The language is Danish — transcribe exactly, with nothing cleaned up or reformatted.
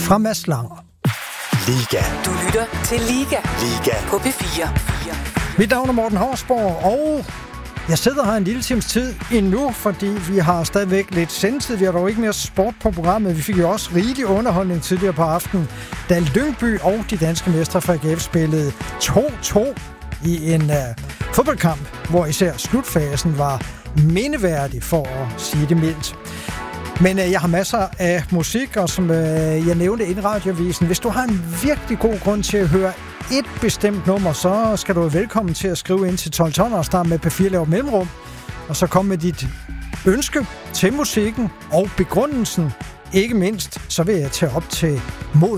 fra Mads Langer. Liga. Du lytter til Liga. Liga. På P fire. Mit navn er Morten Hausborg, og jeg sidder her en lille times tid endnu, fordi vi har stadigvæk lidt sendtid. Vi har dog ikke mere sport på programmet. Vi fik jo også rigelig underholdning tidligere på aftenen, da Lyngby og de danske mestre fra A G F spillede to to i en uh, fodboldkamp, hvor især slutfasen var mindeværdig, for at sige det mildt. Men øh, jeg har masser af musik, og som øh, jeg nævnte i radioavisen, hvis du har en virkelig god grund til at høre et bestemt nummer, så skal du være velkommen til at skrive ind til tolv tolv og starte med P fire laver mellemrum, og så komme med dit ønske til musikken og begrundelsen. Ikke mindst, så vil jeg tage op til mod